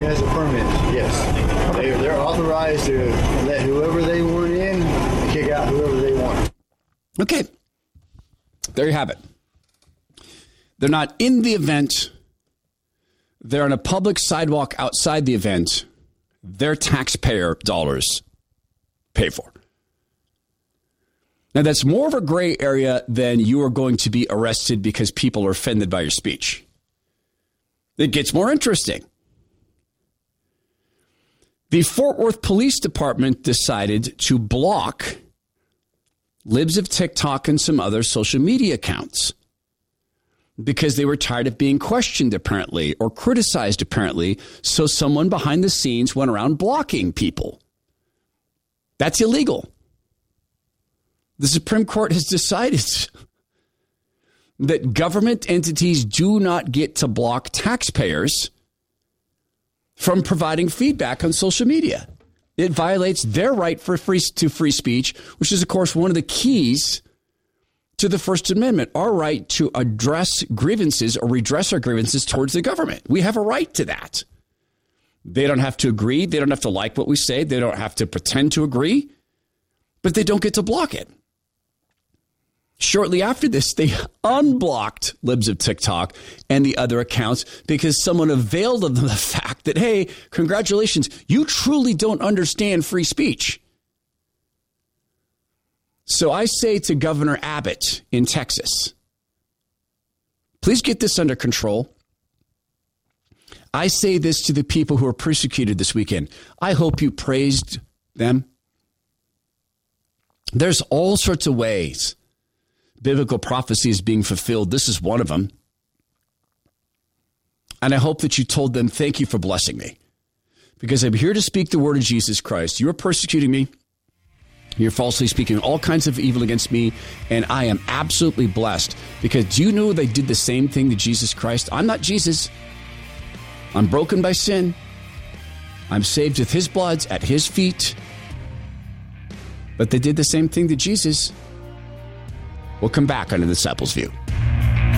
has a permit, yes. They're authorized to let whoever they want in, kick out whoever they want. Okay. There you have it. They're not in the event. They're on a public sidewalk outside the event. Their taxpayer dollars pay for. Now, that's more of a gray area than you are going to be arrested because people are offended by your speech. It gets more interesting. The Fort Worth Police Department decided to block libs of TikTok and some other social media accounts because they were tired of being questioned, apparently, or criticized, apparently. So someone behind the scenes went around blocking people. That's illegal. The Supreme Court has decided that government entities do not get to block taxpayers from providing feedback on social media. It violates their right for free speech, which is, of course, one of the keys to the First Amendment, our right to address grievances or redress our grievances towards the government. We have a right to that. They don't have to agree. They don't have to like what we say. They don't have to pretend to agree, but they don't get to block it. Shortly after this, they unblocked libs of TikTok and the other accounts because someone availed of the fact that, hey, congratulations, you truly don't understand free speech. So I say to Governor Abbott in Texas, please get this under control. I say this to the people who are persecuted this weekend. I hope you praised them. There's all sorts of ways biblical prophecy is being fulfilled. This is one of them. And I hope that you told them, thank you for blessing me, because I'm here to speak the word of Jesus Christ. You're persecuting me. You're falsely speaking all kinds of evil against me, and I am absolutely blessed because do you know they did the same thing to Jesus Christ? I'm not Jesus. I'm broken by sin. I'm saved with his blood at his feet. But they did the same thing to Jesus. We'll come back on the Disciples' View.